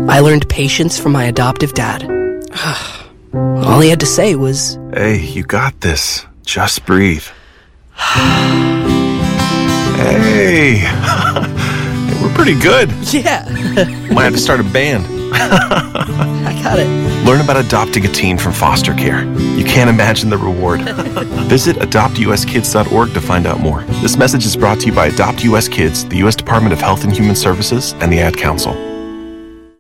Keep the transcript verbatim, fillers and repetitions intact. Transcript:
I learned patience from my adoptive dad. All he had to say was, "Hey, you got this. Just breathe." Hey, we're pretty good. yeah, Might have to start a band. I got it. Learn about adopting a teen from foster care. You can't imagine the reward. Visit adopt u s kids dot org to find out more. This message is brought to you by Adopt U S Kids, the U S Department of Health and Human Services, and the Ad Council.